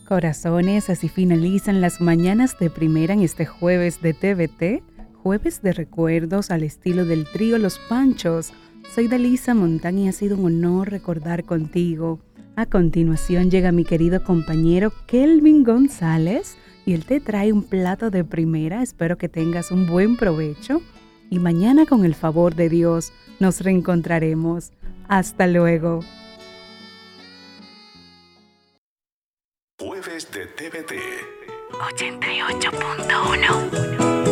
Corazones, así finalizan las mañanas de primera en este jueves de TVT, jueves de recuerdos al estilo del trío Los Panchos. Soy Dalisa Montán y ha sido un honor recordar contigo. A continuación llega mi querido compañero Kelvin González y él te trae un plato de primera. Espero que tengas un buen provecho y mañana con el favor de Dios nos reencontraremos. Hasta luego. Jueves de TVT 88.1